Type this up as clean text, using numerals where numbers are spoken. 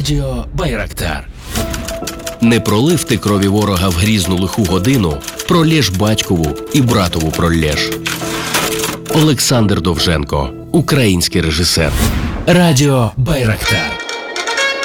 Радіо Байрактар. Не пролив ти крові ворога в грізну лиху годину, пролєш батькову і братову пролєш. Олександр Довженко, український режисер. Радіо Байрактар.